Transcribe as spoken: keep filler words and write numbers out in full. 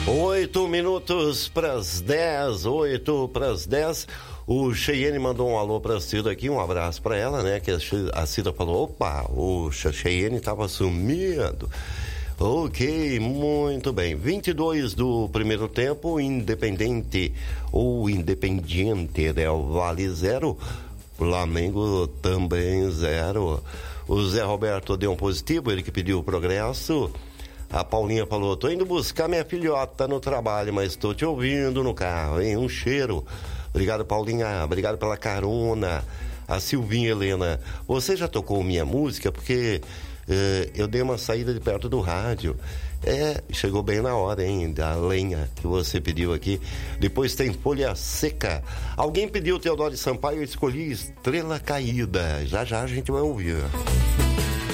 Oito minutos para as dez, oito para as dez. O Cheyenne mandou um alô para a Cida aqui, um abraço para ela, né? Que a Cida falou: opa, o Cheyenne estava sumido. Ok, muito bem. vinte e dois do primeiro tempo, Independente ou Independiente Del Valle zero, Flamengo também zero. O Zé Roberto deu um positivo, ele que pediu o progresso. A Paulinha falou: tô indo buscar minha filhota no trabalho, mas estou te ouvindo no carro, hein? Um cheiro. Obrigado, Paulinha. Obrigado pela carona. A Silvinha Helena: você já tocou minha música? Porque eh, eu dei uma saída de perto do rádio. É, chegou bem na hora, hein? Da lenha que você pediu aqui. Depois tem Folha Seca. Alguém pediu Teodoro Sampaio, eu escolhi Estrela Caída. Já já a gente vai ouvir.